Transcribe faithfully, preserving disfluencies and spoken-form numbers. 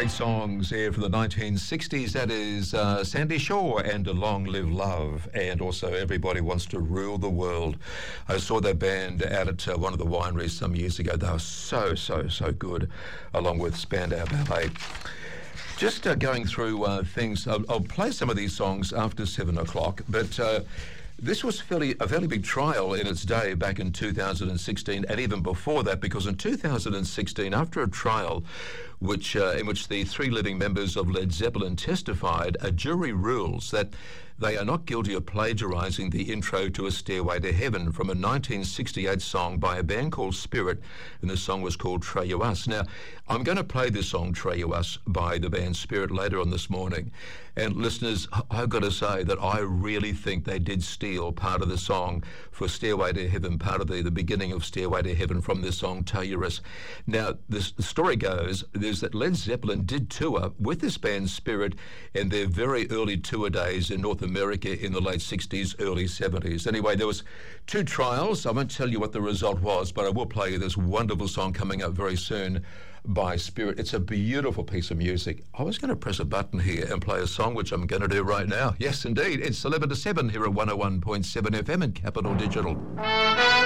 great songs here from the nineteen sixties. That is uh, Sandy Shaw and Long Live Love, and also Everybody Wants to Rule the World. I saw that band out at uh, one of the wineries some years ago. They were so, so, so good, along with Spandau Ballet. Just uh, going through uh, things, I'll, I'll play some of these songs after seven o'clock, but uh, this was fairly, a fairly big trial in its day back in two thousand sixteen, and even before that, because in two thousand sixteen, after a trial which uh, in which the three living members of Led Zeppelin testified, a jury rules that they are not guilty of plagiarising the intro to A Stairway to Heaven from a nineteen sixty-eight song by a band called Spirit, and the song was called Treyu Us. Now, I'm going to play this song, Treyu Us, by the band Spirit later on this morning. And listeners, I've got to say that I really think they did steal part of the song for Stairway to Heaven, part of the, the beginning of Stairway to Heaven from this song, Treyu Us. Now, this, the story goes is that Led Zeppelin did tour with this band Spirit in their very early tour days in North America in the late sixties, early seventies. Anyway, there was two trials. I won't tell you what the result was, but I will play you this wonderful song coming up very soon by Spirit. It's a beautiful piece of music. I was going to press a button here and play a song, which I'm going to do right now. Yes, indeed. It's eleven to seven here at one oh one point seven F M in Capital Digital.